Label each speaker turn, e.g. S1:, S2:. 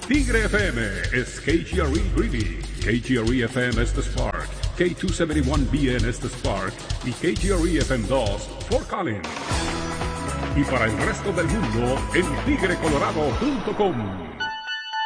S1: Tigre FM is KGRE Greeley, KGRE FM es the Spark, K271BN es the Spark y KGRE FM 2 Fort Collins. Y para el resto del mundo en tigrecolorado.com.